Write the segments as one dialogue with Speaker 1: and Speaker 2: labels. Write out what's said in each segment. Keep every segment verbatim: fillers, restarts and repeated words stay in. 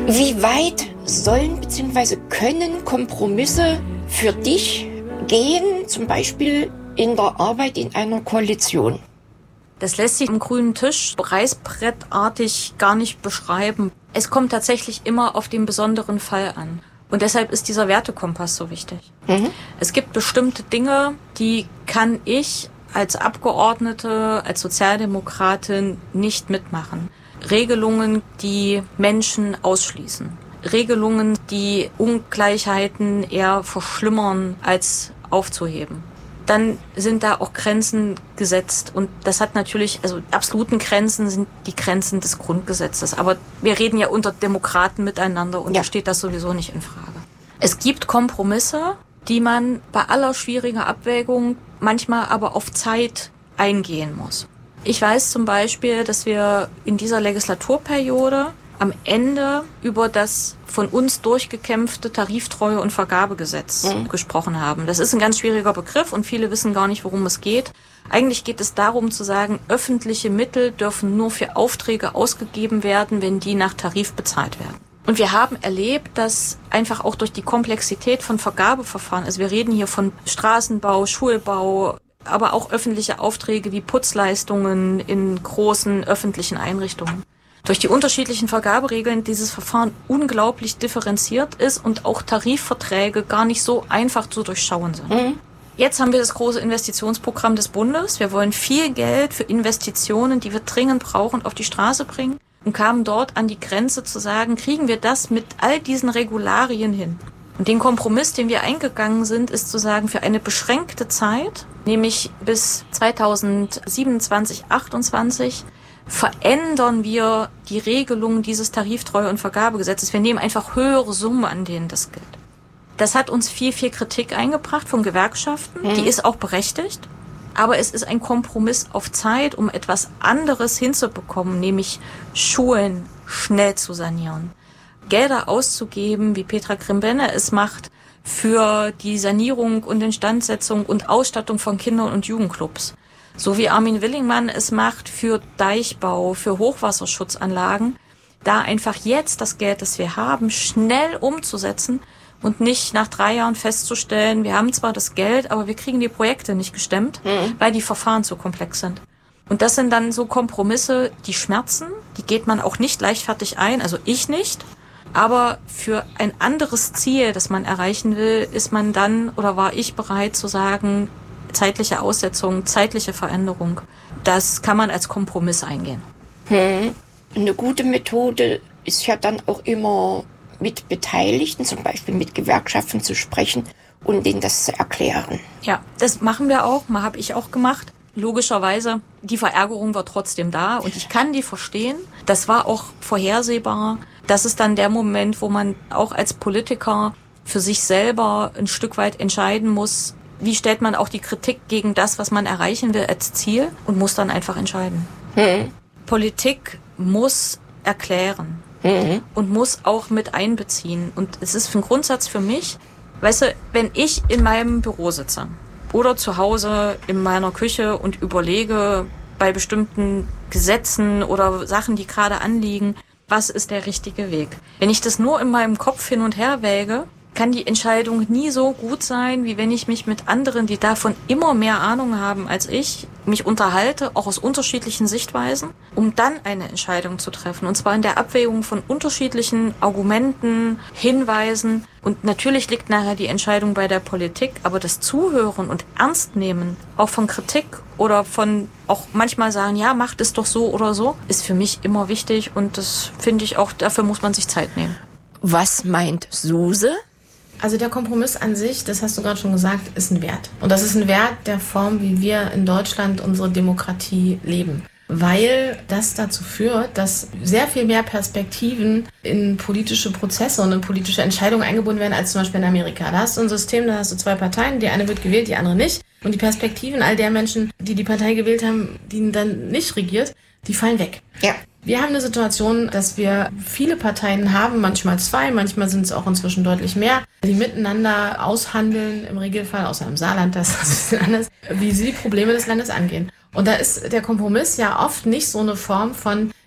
Speaker 1: Wie weit sollen bzw. können Kompromisse für dich gehen, zum Beispiel in der Arbeit in einer Koalition?
Speaker 2: Das lässt sich am grünen Tisch reißbrettartig gar nicht beschreiben. Es kommt tatsächlich immer auf den besonderen Fall an. Und deshalb ist dieser Wertekompass so wichtig. Mhm. Es gibt bestimmte Dinge, die kann ich als Abgeordnete, als Sozialdemokratin nicht mitmachen. Regelungen, die Menschen ausschließen. Regelungen, die Ungleichheiten eher verschlimmern, als aufzuheben. Dann sind da auch Grenzen gesetzt. Und das hat natürlich, also absoluten Grenzen sind die Grenzen des Grundgesetzes. Aber wir reden ja unter Demokraten miteinander und ja. Da steht das sowieso nicht in Frage. Es gibt Kompromisse, die man bei aller schwierigen Abwägung manchmal aber auf Zeit eingehen muss. Ich weiß zum Beispiel, dass wir in dieser Legislaturperiode am Ende über das von uns durchgekämpfte Tariftreue- und Vergabegesetz mhm. gesprochen haben. Das ist ein ganz schwieriger Begriff und viele wissen gar nicht, worum es geht. Eigentlich geht es darum zu sagen, öffentliche Mittel dürfen nur für Aufträge ausgegeben werden, wenn die nach Tarif bezahlt werden. Und wir haben erlebt, dass einfach auch durch die Komplexität von Vergabeverfahren, also wir reden hier von Straßenbau, Schulbau, aber auch öffentliche Aufträge wie Putzleistungen in großen öffentlichen Einrichtungen. Durch die unterschiedlichen Vergaberegeln dieses Verfahren unglaublich differenziert ist und auch Tarifverträge gar nicht so einfach zu durchschauen sind. Mhm. Jetzt haben wir das große Investitionsprogramm des Bundes. Wir wollen viel Geld für Investitionen, die wir dringend brauchen, auf die Straße bringen und kamen dort an die Grenze zu sagen, kriegen wir das mit all diesen Regularien hin? Und den Kompromiss, den wir eingegangen sind, ist zu sagen, für eine beschränkte Zeit, nämlich bis zweitausendsiebenundzwanzig, achtundzwanzig, verändern wir die Regelungen dieses Tariftreue- und Vergabegesetzes. Wir nehmen einfach höhere Summen, an denen das gilt. Das hat uns viel, viel Kritik eingebracht von Gewerkschaften. Mhm. Die ist auch berechtigt. Aber es ist ein Kompromiss auf Zeit, um etwas anderes hinzubekommen, nämlich Schulen schnell zu sanieren. Gelder auszugeben, wie Petra Grimbenne es macht, für die Sanierung und Instandsetzung und Ausstattung von Kinder- und Jugendclubs. So wie Armin Willingmann es macht für Deichbau, für Hochwasserschutzanlagen, da einfach jetzt das Geld, das wir haben, schnell umzusetzen und nicht nach drei Jahren festzustellen, wir haben zwar das Geld, aber wir kriegen die Projekte nicht gestemmt, mhm. weil die Verfahren zu komplex sind. Und das sind dann so Kompromisse, die schmerzen, die geht man auch nicht leichtfertig ein, also ich nicht. Aber für ein anderes Ziel, das man erreichen will, ist man dann oder war ich bereit zu sagen, zeitliche Aussetzung, zeitliche Veränderung, das kann man als Kompromiss eingehen.
Speaker 1: Hm. Eine gute Methode ist ja dann auch immer mit Beteiligten, zum Beispiel mit Gewerkschaften zu sprechen und denen das zu erklären.
Speaker 2: Ja, das machen wir auch, mal habe ich auch gemacht. Logischerweise, die Verärgerung war trotzdem da und ich kann die verstehen. Das war auch vorhersehbar. Das ist dann der Moment, wo man auch als Politiker für sich selber ein Stück weit entscheiden muss, wie stellt man auch die Kritik gegen das, was man erreichen will, als Ziel und muss dann einfach entscheiden. Mhm. Politik muss erklären mhm. und muss auch mit einbeziehen. Und es ist ein Grundsatz für mich, weißt du, wenn ich in meinem Büro sitze oder zu Hause in meiner Küche und überlege bei bestimmten Gesetzen oder Sachen, die gerade anliegen, was ist der richtige Weg? Wenn ich das nur in meinem Kopf hin und her wäge, kann die Entscheidung nie so gut sein, wie wenn ich mich mit anderen, die davon immer mehr Ahnung haben als ich, mich unterhalte, auch aus unterschiedlichen Sichtweisen, um dann eine Entscheidung zu treffen. Und zwar in der Abwägung von unterschiedlichen Argumenten, Hinweisen. Und natürlich liegt nachher die Entscheidung bei der Politik, aber das Zuhören und Ernstnehmen, auch von Kritik oder von auch manchmal sagen, ja, macht es doch so oder so, ist für mich immer wichtig und das finde ich auch, dafür muss man sich Zeit nehmen.
Speaker 1: Was meint Suse?
Speaker 3: Also der Kompromiss an sich, das hast du gerade schon gesagt, ist ein Wert. Und das ist ein Wert der Form, wie wir in Deutschland unsere Demokratie leben. Weil das dazu führt, dass sehr viel mehr Perspektiven in politische Prozesse und in politische Entscheidungen eingebunden werden, als zum Beispiel in Amerika. Da hast du ein System, da hast du zwei Parteien, die eine wird gewählt, die andere nicht. Und die Perspektiven all der Menschen, die die Partei gewählt haben, die dann nicht regiert, die fallen weg.
Speaker 1: Ja.
Speaker 3: Wir haben eine Situation, dass wir viele Parteien haben, manchmal zwei, manchmal sind es auch inzwischen deutlich mehr, die miteinander aushandeln, im Regelfall, außer im Saarland, das ist ein bisschen anders, wie sie die Probleme des Landes angehen. Und da ist der Kompromiss ja oft nicht so eine Form von,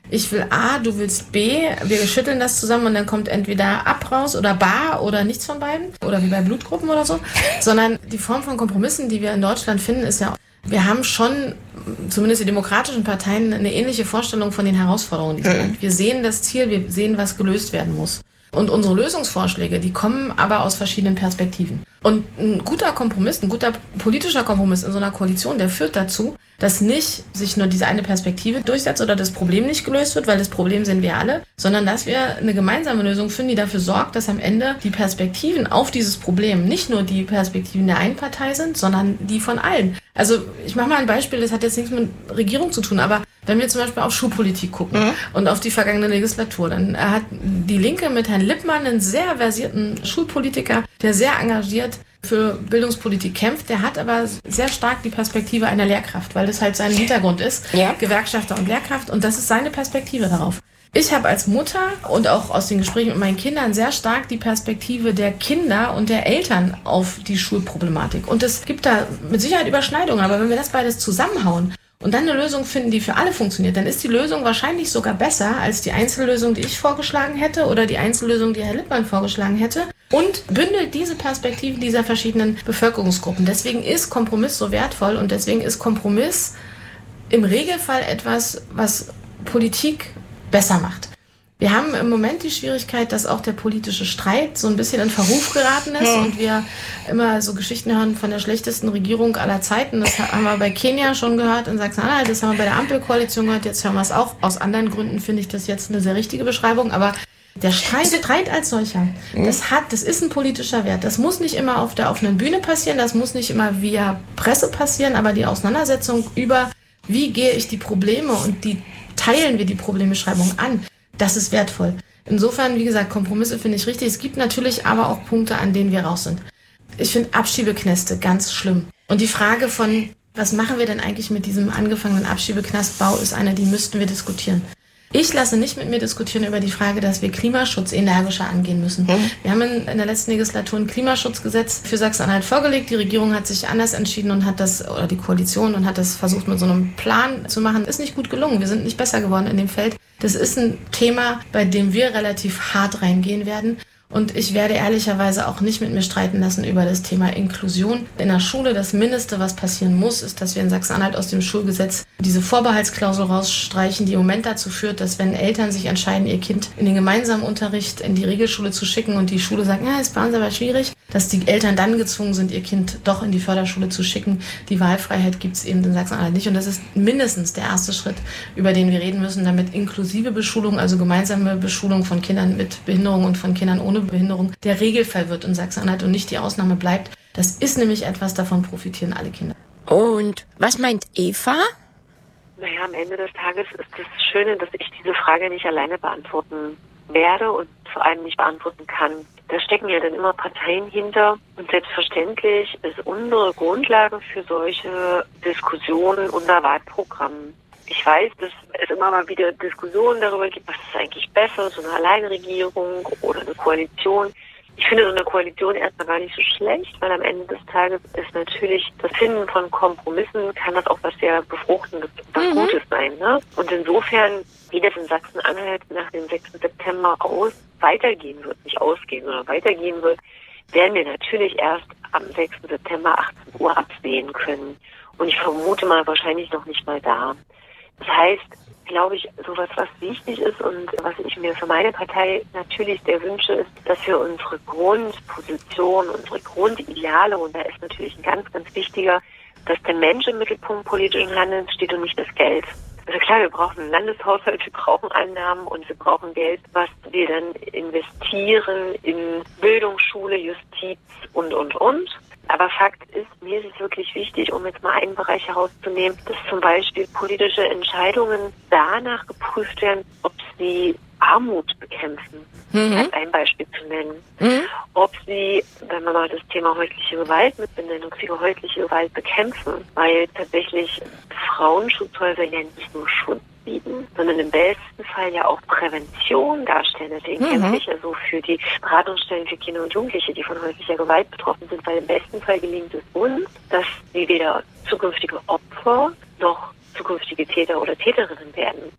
Speaker 3: ich will A, du willst B, wir schütteln das zusammen und dann kommt entweder ab raus oder bar oder nichts von beiden oder wie bei Blutgruppen oder so, sondern die Form von Kompromissen, die wir in Deutschland finden, ist ja, wir haben schon, zumindest die demokratischen Parteien, eine ähnliche Vorstellung von den Herausforderungen, die sie haben. Wir sehen das Ziel, wir sehen, was gelöst werden muss. Und unsere Lösungsvorschläge, die kommen aber aus verschiedenen Perspektiven. Und ein guter Kompromiss, ein guter politischer Kompromiss in so einer Koalition, der führt dazu, dass nicht sich nur diese eine Perspektive durchsetzt oder das Problem nicht gelöst wird, weil das Problem sehen wir alle, sondern dass wir eine gemeinsame Lösung finden, die dafür sorgt, dass am Ende die Perspektiven auf dieses Problem nicht nur die Perspektiven der einen Partei sind, sondern die von allen. Also ich mache mal ein Beispiel, das hat jetzt nichts mit Regierung zu tun, aber wenn wir zum Beispiel auf Schulpolitik gucken mhm. und auf die vergangene Legislatur, dann hat die Linke mit Herrn Lippmann einen sehr versierten Schulpolitiker, der sehr engagiert für Bildungspolitik kämpft. Der hat aber sehr stark die Perspektive einer Lehrkraft, weil das halt sein Hintergrund ist, ja. Gewerkschafter und Lehrkraft, und das ist seine Perspektive darauf. Ich habe als Mutter und auch aus den Gesprächen mit meinen Kindern sehr stark die Perspektive der Kinder und der Eltern auf die Schulproblematik. Und es gibt da mit Sicherheit Überschneidungen, aber wenn wir das beides zusammenhauen und dann eine Lösung finden, die für alle funktioniert, dann ist die Lösung wahrscheinlich sogar besser als die Einzellösung, die ich vorgeschlagen hätte oder die Einzellösung, die Herr Lippmann vorgeschlagen hätte, und bündelt diese Perspektiven dieser verschiedenen Bevölkerungsgruppen. Deswegen ist Kompromiss so wertvoll und deswegen ist Kompromiss im Regelfall etwas, was Politik besser macht. Wir haben im Moment die Schwierigkeit, dass auch der politische Streit so ein bisschen in Verruf geraten ist ja. und wir immer so Geschichten hören von der schlechtesten Regierung aller Zeiten. Das haben wir bei Kenia schon gehört, in Sachsen-Anhalt, das haben wir bei der Ampelkoalition gehört, jetzt hören wir es auch. Aus anderen Gründen finde ich das jetzt eine sehr richtige Beschreibung, aber der Streit, Streit als solcher, das hat, das ist ein politischer Wert. Das muss nicht immer auf der offenen Bühne passieren, das muss nicht immer via Presse passieren, aber die Auseinandersetzung über, wie gehe ich die Probleme und die teilen wir die Problembeschreibung an, das ist wertvoll. Insofern, wie gesagt, Kompromisse finde ich richtig. Es gibt natürlich aber auch Punkte, an denen wir raus sind. Ich finde Abschiebeknäste ganz schlimm. Und die Frage von, was machen wir denn eigentlich mit diesem angefangenen Abschiebeknastbau, ist eine, die müssten wir diskutieren. Ich lasse nicht mit mir diskutieren über die Frage, dass wir Klimaschutz energischer angehen müssen. Mhm. Wir haben in, in der letzten Legislatur ein Klimaschutzgesetz für Sachsen-Anhalt vorgelegt. Die Regierung hat sich anders entschieden und hat das, oder die Koalition, und hat das versucht mit so einem Plan zu machen. Ist nicht gut gelungen. Wir sind nicht besser geworden in dem Feld. Das ist ein Thema, bei dem wir relativ hart reingehen werden. Und ich werde ehrlicherweise auch nicht mit mir streiten lassen über das Thema Inklusion. In der Schule, das Mindeste, was passieren muss, ist, dass wir in Sachsen-Anhalt aus dem Schulgesetz diese Vorbehaltsklausel rausstreichen, die im Moment dazu führt, dass wenn Eltern sich entscheiden, ihr Kind in den gemeinsamen Unterricht in die Regelschule zu schicken und die Schule sagt, ja, ist bei uns aber schwierig, dass die Eltern dann gezwungen sind, ihr Kind doch in die Förderschule zu schicken. Die Wahlfreiheit gibt es eben in Sachsen-Anhalt nicht. Und das ist mindestens der erste Schritt, über den wir reden müssen, damit inklusive Beschulung, also gemeinsame Beschulung von Kindern mit Behinderung und von Kindern ohne Behinderung der Regelfall wird in Sachsen-Anhalt und nicht die Ausnahme bleibt. Das ist nämlich etwas, davon profitieren alle Kinder.
Speaker 1: Und was meint Eva?
Speaker 4: Naja, am Ende des Tages ist das Schöne, dass ich diese Frage nicht alleine beantworten werde und vor allem nicht beantworten kann. Da stecken ja dann immer Parteien hinter und selbstverständlich ist unsere Grundlage für solche Diskussionen unser Wahlprogramm. Ich weiß, dass es immer mal wieder Diskussionen darüber gibt, was ist eigentlich besser, so eine Alleinregierung oder eine Koalition. Ich finde so eine Koalition erstmal gar nicht so schlecht, weil am Ende des Tages ist natürlich das Finden von Kompromissen, kann das auch was sehr Befruchtendes, was mhm. Gutes sein, ne? Und insofern, wie das in Sachsen-Anhalt nach dem sechsten September aus weitergehen wird, nicht ausgehen, sondern weitergehen wird, werden wir natürlich erst am sechsten September achtzehn Uhr absehen können. Und ich vermute mal wahrscheinlich noch nicht mal da. Das heißt, glaube ich, sowas, was wichtig ist und was ich mir für meine Partei natürlich sehr wünsche, ist, dass wir unsere Grundposition, unsere Grundideale, und da ist natürlich ein ganz, ganz wichtiger, dass der Mensch im Mittelpunkt politischen Handelns steht und nicht das Geld. Also klar, wir brauchen einen Landeshaushalt, wir brauchen Einnahmen und wir brauchen Geld, was wir dann investieren in Bildung, Schule, Justiz und, und, und. Aber Fakt ist, mir ist es wirklich wichtig, um jetzt mal einen Bereich herauszunehmen, dass zum Beispiel politische Entscheidungen danach geprüft werden, ob sie Armut bekämpfen, mhm. als ein Beispiel zu nennen. Mhm. Ob sie, wenn wir mal das Thema häusliche Gewalt mit benennen, ob sie häusliche Gewalt bekämpfen, weil tatsächlich Frauenschutzhäuser ja nicht nur Schutz bieten, sondern im besten Fall ja auch Prävention darstellen. Deswegen mhm. kämpfe ich also für die Beratungsstellen für Kinder und Jugendliche, die von häuslicher Gewalt betroffen sind, weil im besten Fall gelingt es uns, dass sie weder zukünftige Opfer noch zukünftige Täter oder Täterinnen werden.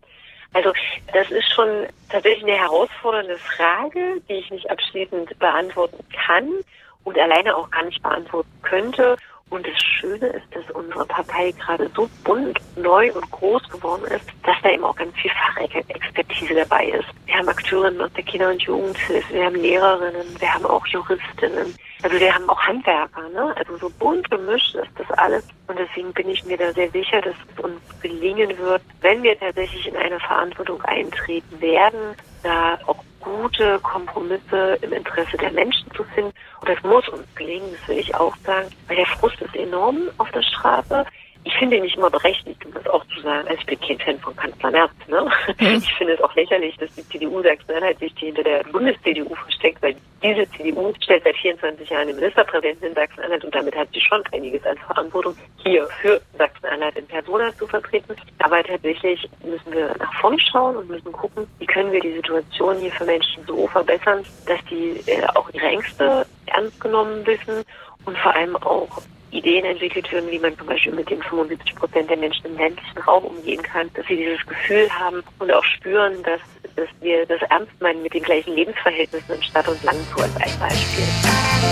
Speaker 4: Also das ist schon tatsächlich eine herausfordernde Frage, die ich nicht abschließend beantworten kann und alleine auch gar nicht beantworten könnte. Und das Schöne ist, dass unsere Partei gerade so bunt, neu und groß geworden ist, dass da eben auch ganz viel Fachexpertise dabei ist. Wir haben Akteurinnen aus der Kinder- und Jugendhilfe, wir haben Lehrerinnen, wir haben auch Juristinnen, also wir haben auch Handwerker, ne? Also so bunt gemischt ist das alles. Und deswegen bin ich mir da sehr sicher, dass es uns gelingen wird, wenn wir tatsächlich in eine Verantwortung eintreten werden, da auch gute Kompromisse im Interesse der Menschen zu finden. Und das muss uns gelingen, das will ich auch sagen, weil der Frust ist enorm auf der Straße. Ich finde ihn nicht immer berechtigt, um das auch zu sagen. Also ich bin kein Fan von Kanzler Merz. Ne? Mhm. Ich finde es auch lächerlich, dass die C D U Sachsen-Anhalt sich hinter der Bundes-C D U versteckt, weil diese C D U stellt seit vierundzwanzig Jahren den Ministerpräsidenten in Sachsen-Anhalt und damit hat sie schon einiges an Verantwortung, hier für Sachsen-Anhalt in Persona zu vertreten. Aber tatsächlich müssen wir nach vorn schauen und müssen gucken, wie können wir die Situation hier für Menschen so verbessern, dass die äh, auch ihre Ängste ernst genommen wissen und vor allem auch Ideen entwickelt werden, wie man zum Beispiel mit den fünfundsiebzig Prozent der Menschen im ländlichen Raum umgehen kann, dass sie dieses Gefühl haben und auch spüren, dass, dass wir das ernst meinen mit den gleichen Lebensverhältnissen in Stadt und Land, so als ein Beispiel.